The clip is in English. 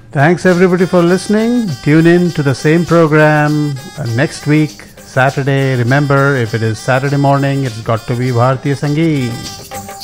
Thanks everybody for listening. Tune in to the same program next week, Saturday. Remember, if it is Saturday morning, it's got to be Bharatiya Sangeet.